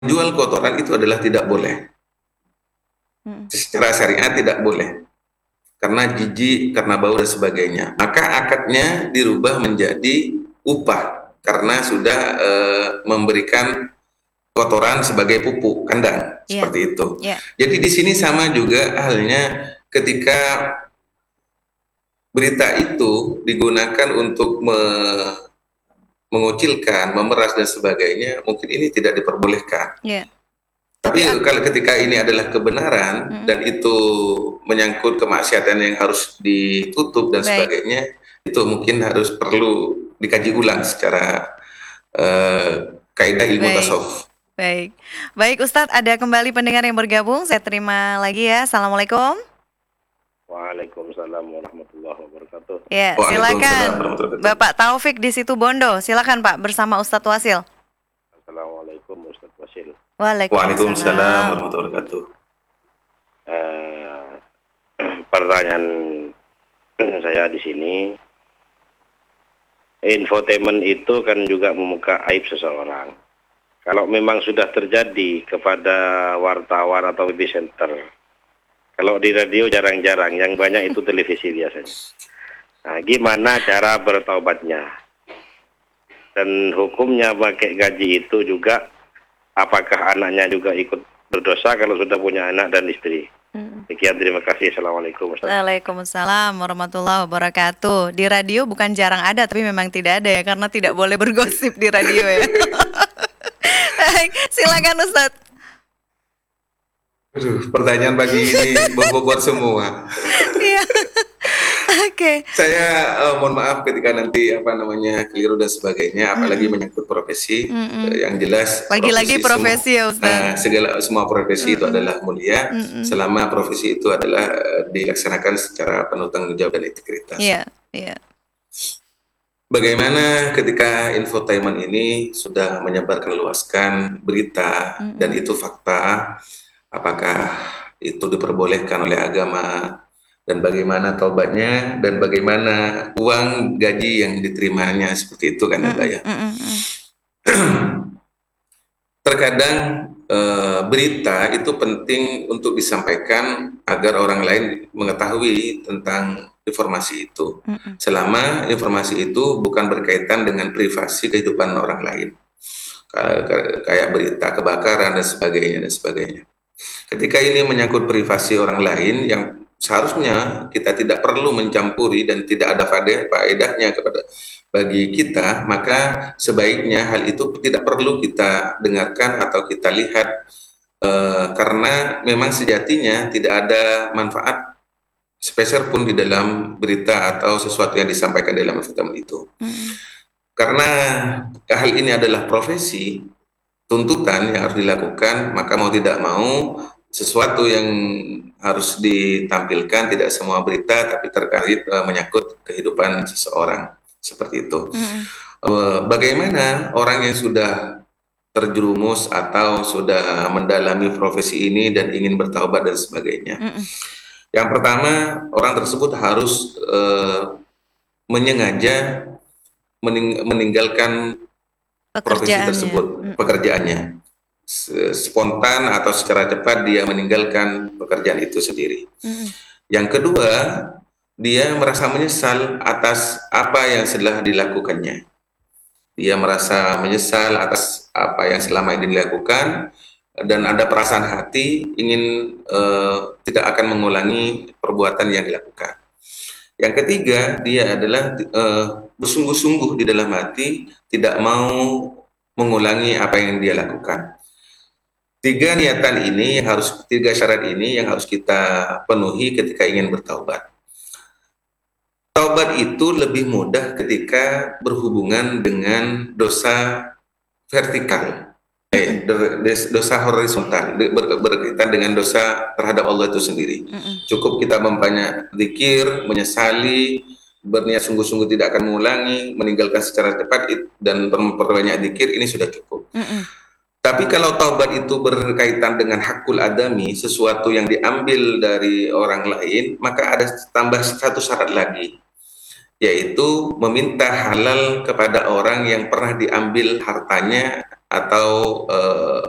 jual kotoran itu adalah tidak boleh. Mm-mm. Secara syariat tidak boleh. Karena jijik, karena bau dan sebagainya. Maka akadnya dirubah menjadi upah karena sudah memberikan kotoran sebagai pupuk kandang Iya, seperti itu. iya, Jadi di sini sama juga halnya ketika berita itu digunakan untuk mengucilkan, memeras dan sebagainya, mungkin ini tidak diperbolehkan. iya. Tapi Tapi kalau ketika ini adalah kebenaran mm-mm. dan itu menyangkut kemaksiatan yang harus ditutup dan Baik, sebagainya, itu mungkin harus perlu dikaji ulang secara kaidah ilmu baik, tasawuf. baik. Baik, Ustadz, ada kembali pendengar yang bergabung. Saya terima lagi ya. Assalamualaikum. Waalaikumsalam warahmatullahi wabarakatuh. Ya, Waalaikumsalam silakan. warahmatullahi wabarakatuh. Bapak Taufik di situ Bondo. Silakan Pak bersama Ustadz Wasil. Assalamualaikum Ustaz Wasil. Waalaikumsalam Waalaikumsalam. warahmatullahi wabarakatuh. Eh, Pertanyaan saya di sini, infotainment itu kan juga membuka aib seseorang. Kalau memang sudah terjadi kepada wartawan atau center, kalau di radio jarang-jarang, yang banyak itu televisi biasanya. Nah, gimana cara bertaubatnya? Dan hukumnya pakai gaji itu juga, apakah anaknya juga ikut berdosa kalau sudah punya anak dan istri? Mm. Sekian, terima kasih. Assalamualaikum Ustaz. Waalaikumsalam warahmatullahi wabarakatuh. Di radio bukan jarang ada, tapi memang tidak ada ya, karena tidak boleh bergosip di radio ya. Baik, silakan Ustadz. Aduh, pertanyaan pagi ini bobot semua. Iya, oke. Saya mohon maaf ketika nanti apa namanya keliru dan sebagainya, apalagi Mm-mm, menyangkut profesi. mm-mm. Yang jelas Lagi-lagi profesi semua, profesi ya Ustadz. semua profesi itu Mm-mm, adalah mulia mm-mm. selama profesi itu adalah dilaksanakan secara penuh tanggung jawab dan integritas. Iya, iya. Bagaimana ketika infotainment ini sudah menyebarkan luaskan berita dan Mm-mm. itu fakta, apakah itu diperbolehkan oleh agama dan bagaimana taubatnya dan bagaimana uang gaji yang diterimanya seperti itu kan ya Mbak Mm-mm, ya. mm-mm, mm. Terkadang berita itu penting untuk disampaikan agar orang lain mengetahui tentang informasi itu. Mm-mm. Selama informasi itu bukan berkaitan dengan privasi kehidupan orang lain. Kayak berita kebakaran dan sebagainya dan sebagainya. Ketika ini menyangkut privasi orang lain yang seharusnya kita tidak perlu mencampuri dan tidak ada faedahnya kepada bagi kita, maka sebaiknya hal itu tidak perlu kita dengarkan atau kita lihat karena memang sejatinya tidak ada manfaat sepeser pun di dalam berita atau sesuatu yang disampaikan dalam film itu. Mm-mm. Karena hal ini adalah profesi, tuntutan yang harus dilakukan, maka mau tidak mau sesuatu yang harus ditampilkan tidak semua berita tapi terkait menyangkut kehidupan seseorang seperti itu. Mm-mm. Bagaimana orang yang sudah terjerumus atau sudah mendalami profesi ini dan ingin bertaubat dan sebagainya? Mm-mm. Yang pertama, orang tersebut harus menyengaja meninggalkan profesi Pekerjaannya. tersebut, Mm-mm. pekerjaannya spontan atau secara cepat dia meninggalkan pekerjaan itu sendiri. Mm-mm. Yang kedua, dia merasa menyesal atas apa yang sudah dilakukannya. Dia merasa menyesal atas apa yang selama ini dilakukan dan ada perasaan hati ingin tidak akan mengulangi perbuatan yang dilakukan. Yang ketiga, dia adalah bersungguh-sungguh di dalam hati tidak mau mengulangi apa yang dia lakukan. Tiga syarat ini yang harus kita penuhi ketika ingin bertaubat. Taubat itu lebih mudah ketika berhubungan dengan dosa vertikal, Mm-mm. dosa horizontal, berkaitan dengan dosa terhadap Allah itu sendiri. Mm-mm. Cukup kita memperbanyak zikir, menyesali, berniat sungguh-sungguh tidak akan mengulangi, meninggalkan secara cepat dan memperbanyak zikir, ini sudah cukup. Mm-mm. Tapi kalau taubat itu berkaitan dengan hakul adami, sesuatu yang diambil dari orang lain, maka ada tambah satu syarat lagi, yaitu meminta halal kepada orang yang pernah diambil hartanya atau